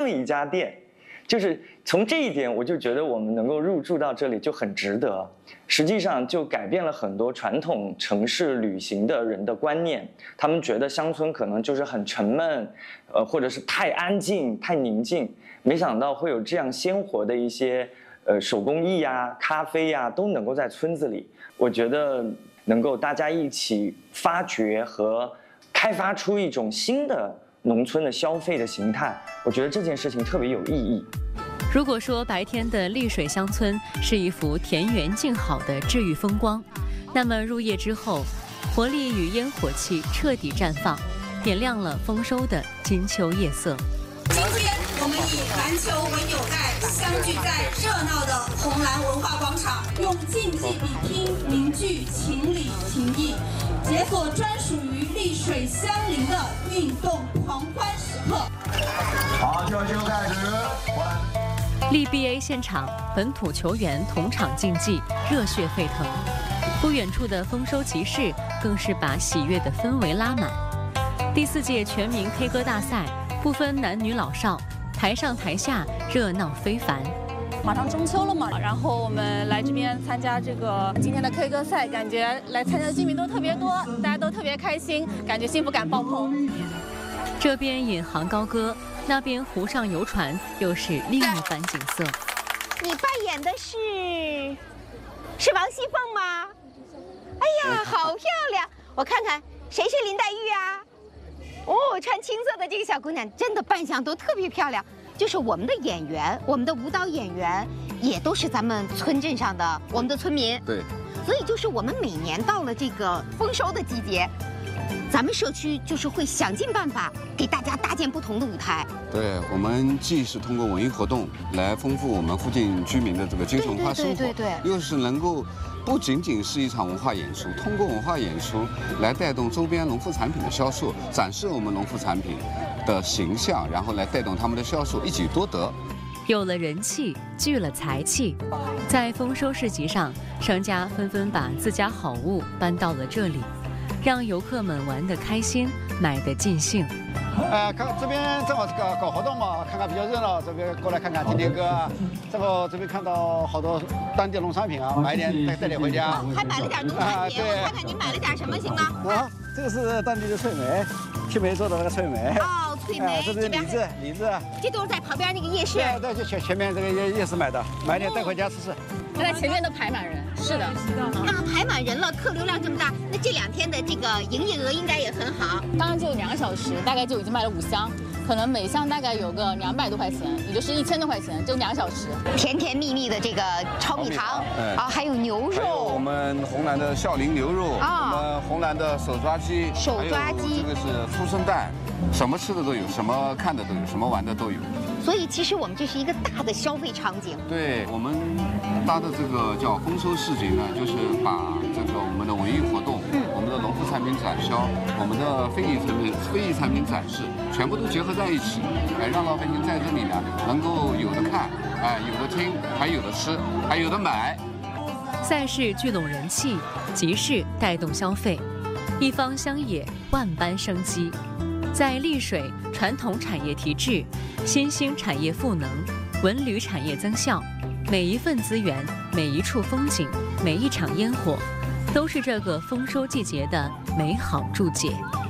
一家店。就是从这一点，我就觉得我们能够入住到这里就很值得。实际上就改变了很多传统城市旅行的人的观念，他们觉得乡村可能就是很沉闷，或者是太安静、太宁静。没想到会有这样鲜活的一些手工艺呀、咖啡呀，都能够在村子里。我觉得能够大家一起发掘和开发出一种新的农村的消费的形态，我觉得这件事情特别有意义。 如果说白天的丽水乡村是一幅田园静好的治愈风光，那么入夜之后，活力与烟火气彻底绽放，点亮了丰收的金秋夜色。 今天我们以环球文友带相聚在热闹的红蓝文化广场，用竞技比拼凝聚情理情谊，解锁专属于丽水乡邻的运动狂欢时刻。 好，就开始。 力 BA 现场，本土球员同场竞技，热血沸腾。不远处的丰收集市更是把喜悦的氛围拉满。第4届全民 K 歌大赛，不分男女老少，台上台下热闹非凡。 马上中秋了嘛，然后我们来这边参加这个今天的 K 歌赛，感觉来参加的居民都特别多，大家都特别开心，感觉幸福感爆棚。 这边引吭高歌，那边湖上游船，又是另一番景色。 你扮演的是王熙凤吗？哎呀，好漂亮！我看看谁是林黛玉啊？哦，穿青色的这个小姑娘，真的扮相都特别漂亮。就是我们的演员，我们的舞蹈演员，也都是咱们村镇上的我们的村民。 对。 所以就是我们每年到了这个丰收的季节，咱们社区就是会想尽办法给大家搭建不同的舞台。 对，我们既是通过文艺活动来丰富我们附近居民的这个精神文化生活，又是能够不仅仅是一场文化演出，通过文化演出来带动周边农副产品的销售，展示我们农副产品的形象，然后来带动他们的销售，一举多得。 有了人气，聚了财气，在丰收市集上，商家纷纷把自家好物搬到了这里，让游客们玩得开心，买得尽兴。 看这边正好搞活动嘛，看看比较热闹，这边过来看看听听歌啊。正好这边看到好多当地农产品啊，买一点带点回家。 还买了点农产品，我看看您买了点什么行吗？ 啊，这个是当地的脆梅，青梅做的那个脆梅。 哦，脆梅。 这是李子。 这都是在旁边那个夜市。 对，就前面这个夜市买的，买点带回家吃吃。 现在前面都排满人。是的。 那排满人了，客流量这么大，那这2天的这个营业额应该也很好。 刚刚就2个小时，大概就已经卖了5箱，可能每箱大概有个200多块钱，也就是1000多块钱，就2个小时。 甜甜蜜蜜的这个炒米糖啊，还有牛肉， 还有我们红蓝的孝陵牛肉，我们红蓝的手抓鸡， 手抓鸡， 这个是粗生蛋，什么吃的都有，什么看的都有，什么玩的都有。 所以其实我们这是一个大的消费场景。 对，我们搭的这个叫丰收市集呢，就是把这个我们的文艺活动，我们的农副产品展销，我们的非遗产品展示，全部都结合在一起，让老百姓在这里呢能够有的看，有的听，还有的吃，还有的买。 赛事聚拢人气，集市带动消费，一方乡野万般生机。在丽水，传统产业提质，新兴产业赋能，文旅产业增效，每一份资源，每一处风景，每一场烟火，都是这个丰收季节的美好注解。